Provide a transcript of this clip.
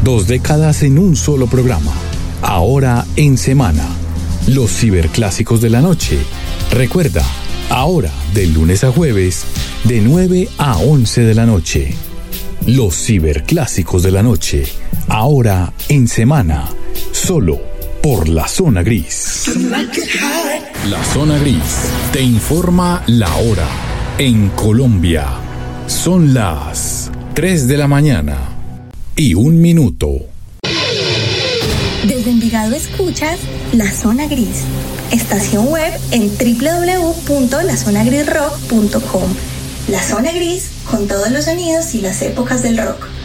2 décadas en un solo programa. Ahora en semana. Los ciberclásicos de la noche. Recuerda, ahora de lunes a jueves, de 9 a 11 de la noche. Los ciberclásicos de la noche. Ahora en semana. Solo por La Zona Gris. La Zona Gris te informa la hora. En Colombia son las 3 de la mañana y 1 minuto. Desde Envigado escuchas La Zona Gris, estación web en www.lazonagrisrock.com. La Zona Gris con todos los sonidos y las épocas del rock.